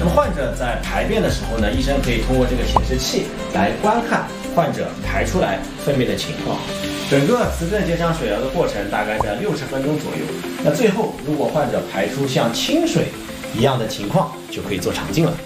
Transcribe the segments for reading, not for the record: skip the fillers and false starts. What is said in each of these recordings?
那么患者在排便的时候呢，医生可以通过这个显示器来观看患者排出来粪便的情况。整个磁振结肠水疗的过程大概在60分钟左右。那最后，如果患者排出像清水一样的情况，就可以做肠镜了。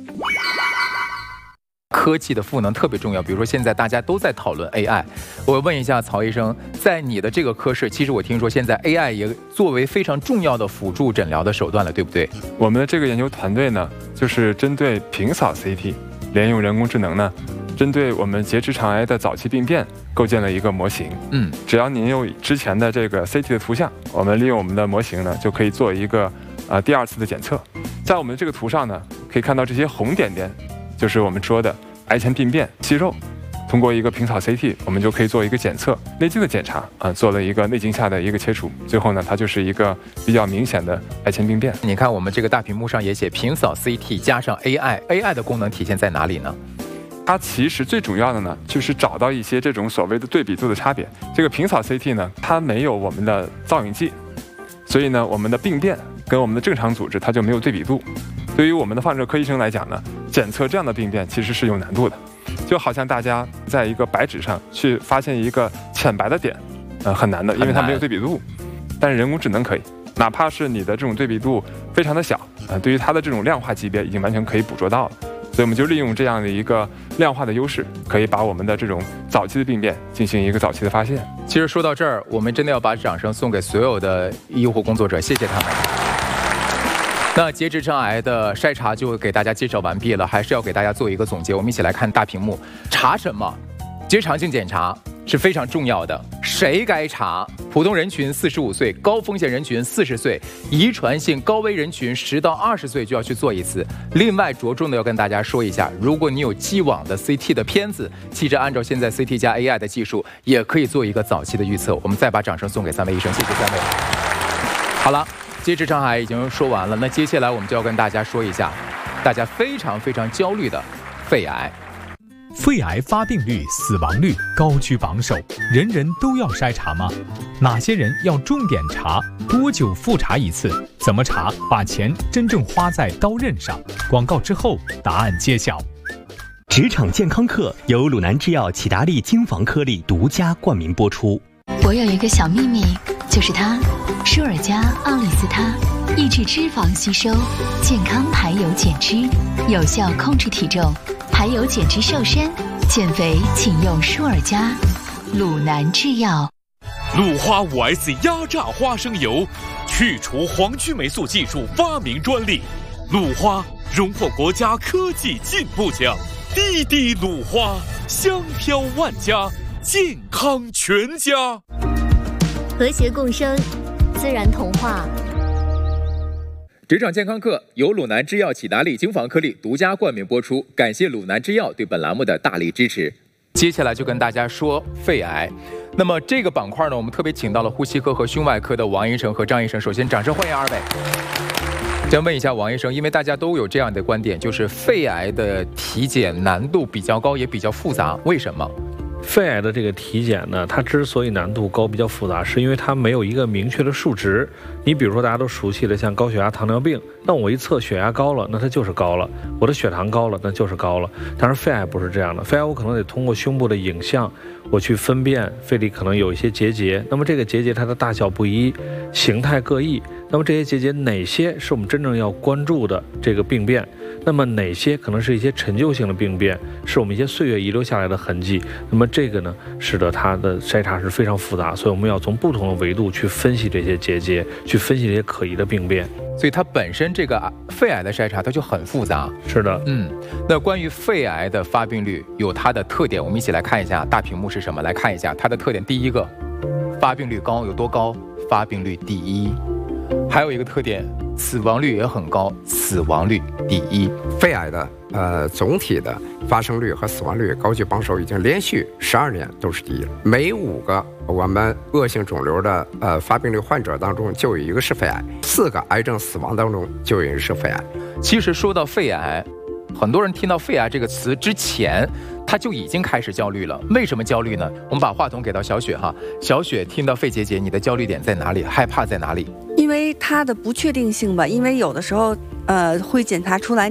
科技的赋能特别重要，比如说现在大家都在讨论 AI， 我问一下曹医生，在你的这个科室，其实我听说现在 AI 也作为非常重要的辅助诊疗的手段了，对不对？ 我们的这个研究团队呢，就是针对平扫 CT， 连用人工智能呢，针对我们结直肠癌的早期病变构建了一个模型。只要您有之前的这个 CT 的图像，我们利用我们的模型呢，就可以做一个第2次的检测。在我们这个图上呢，可以看到这些红点点，就是我们说的癌前病变息肉。通过一个平扫 CT， 我们就可以做一个检测，内镜的检查做了一个内镜下的一个切除，最后呢，它就是一个比较明显的癌前病变。 你看我们这个大屏幕上也写平扫 CT 加上 AI 的功能体现在哪里呢？ 它其实最主要的呢，就是找到一些这种所谓的对比度的差别。这个平扫 CT 呢，它没有我们的造影剂，所以呢，我们的病变跟我们的正常组织它就没有对比度。对于我们的放射科医生来讲呢，检测这样的病变其实是有难度的，就好像大家在一个白纸上去发现一个浅白的点，很难的，因为它没有对比度。但是人工智能可以，哪怕是你的这种对比度非常的小，对于它的这种量化级别已经完全可以捕捉到了。所以我们就利用这样的一个量化的优势，可以把我们的这种早期的病变进行一个早期的发现。 其实说到这儿，我们真的要把掌声送给所有的医护工作者，谢谢他们。那结直肠癌的筛查就给大家介绍完毕了，还是要给大家做一个总结。我们一起来看大屏幕，查什么？结肠镜检查是非常重要的，谁该查？普通人群45岁，高风险人群40岁，遗传性高危人群10到20岁就要去做一次。另外着重的要跟大家说一下，如果你有既往的 CT 的片子，其实按照现在 CT 加 AI 的技术，也可以做一个早期的预测。我们再把掌声送给3位医生，谢谢3位。好了，结直肠癌已经说完了，那接下来我们就要跟大家说一下，大家非常非常焦虑的肺癌。 肺癌发病率、死亡率高居榜首，人人都要筛查吗？哪些人要重点查？多久复查一次？怎么查？把钱真正花在刀刃上。广告之后，答案揭晓。 职场健康课由鲁南制药启达利精防颗粒独家冠名播出。 我有一个小秘密，就是它，舒尔佳奥利司他，抑制脂肪吸收，健康排油减脂，有效控制体重。还有减脂瘦身，减肥请用舒尔佳。鲁南制药。 鲁花5S 压榨花生油，去除黄曲霉素技术发明专利。鲁花荣获国家科技进步奖。滴滴鲁花，香飘万家，健康全家。 和谐共生，自然童话。 职场健康课由鲁南制药启达利精防颗粒独家冠名播出，感谢鲁南制药对本栏目的大力支持。接下来就跟大家说肺癌。那么这个板块呢，我们特别请到了呼吸科和胸外科的王医生和张医生。首先掌声欢迎2位。先问一下王医生，因为大家都有这样的观点，就是肺癌的体检难度比较高，也比较复杂，为什么？ 肺癌的这个体检呢，它之所以难度高、比较复杂，是因为它没有一个明确的数值。你比如说大家都熟悉的像高血压、糖尿病，那我一测血压高了，那它就是高了；我的血糖高了，那就是高了。但是肺癌不是这样的，肺癌我可能得通过胸部的影像，我去分辨肺里可能有一些结节，那么这个结节它的大小不一，形态各异，那么这些结节哪些是我们真正要关注的这个病变？那么哪些可能是一些陈旧性的病变，是我们一些岁月遗留下来的痕迹？那么这个呢，使得它的筛查是非常复杂，所以我们要从不同的维度去分析这些结节，去分析这些可疑的病变。 所以它本身这个肺癌的筛查它就很复杂。 是的， 那关于肺癌的发病率有它的特点，我们一起来看一下大屏幕是什么，来看一下它的特点。第一个，发病率高，有多高？发病率第一。还有一个特点，死亡率也很高，死亡率第一。 肺癌的总体的发生率和死亡率高居榜首，已经连续12年都是第一了。每5个我们恶性肿瘤的发病率患者当中，就有1个是肺癌；4个癌症死亡当中就有1个是肺癌。 其实说到肺癌，很多人听到肺癌这个词之前，他就已经开始焦虑了。为什么焦虑呢？我们把话筒给到小雪哈，小雪听到肺结节，你的焦虑点在哪里？害怕在哪里？ 因为它的不确定性吧，因为有的时候会检查出来